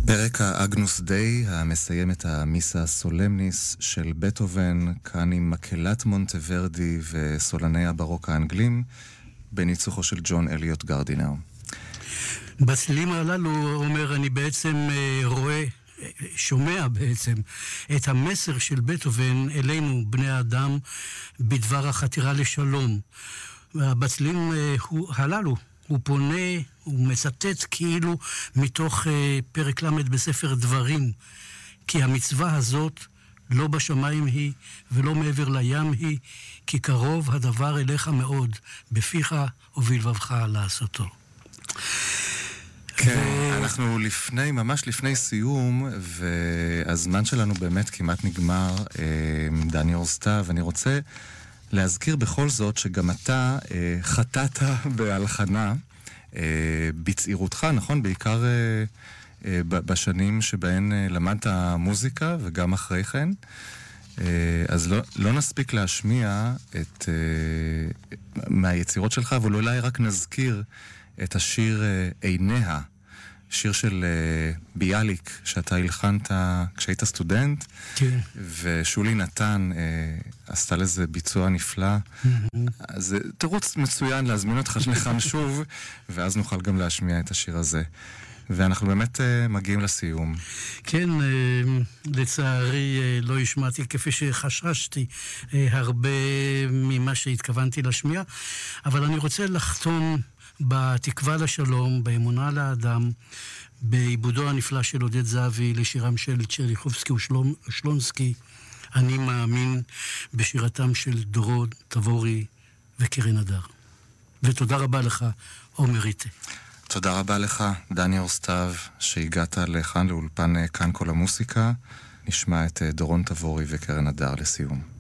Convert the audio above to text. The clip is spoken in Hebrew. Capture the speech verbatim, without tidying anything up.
פרק האגנוס דיי, המסיים את המיסה סולמניס של בטהובן, כאן עם מקהלת מונטוורדי וסולני הברוק האנגלים, בניצוחו של ג'ון אליוט גרדינר. בצלילים הללו, אומר, אני בעצם אה, רואה, שומע בעצם, את המסר של בטהובן אלינו, בני האדם, בדבר החתירה לשלום. בצלילים אה, הוא, הללו, הוא פונה, הוא מצטט כאילו מתוך אה, פרק למד בספר דברים, כי המצווה הזאת לא בשמיים היא ולא מעבר לים היא, כי קרוב הדבר אליך מאוד, בפיך ובלבבך לעשותו. כן, ו... אנחנו לפני, ממש לפני סיום, והזמן שלנו באמת כמעט נגמר, דני אורסטב, ואני רוצה להזכיר בכל זאת שגם אתה חטאת בהלחנה, בצעירותך, נכון? בעיקר בשנים שבהן למדת מוזיקה וגם אחרי כן. אז לא, לא נספיק להשמיע את, מהיצירות שלך, אבל אולי רק נזכיר את השיר עיניה, שיר של ביאליק, שאתה הלחנת כשהיית סטודנט, כן. ושולי נתן עשתה לזה ביצוע נפלא. אז זה תירוץ מצוין להזמין אותך לכאן שוב, ואז נוכל גם להשמיע את השיר הזה. ואנחנו באמת מגיעים לסיום. כן, לצערי לא השמעתי כפי שחששתי הרבה ממה שהתכוונתי להשמיע, אבל אני רוצה לחתום בתקווה לשלום, באמונה לאדם, בעיבודו הנפלא של עודד זהבי לשירם של צ'רניחובסקי ושלונסקי, אני מאמין בשירתם של דורון תבורי וקרן הדר. ותודה רבה לך, עומר ריטה. תודה רבה לך, דני אורסטב, שהגעת לכאן לאולפן כאן כל המוסיקה. נשמע את דורון תבורי וקרן הדר לסיום.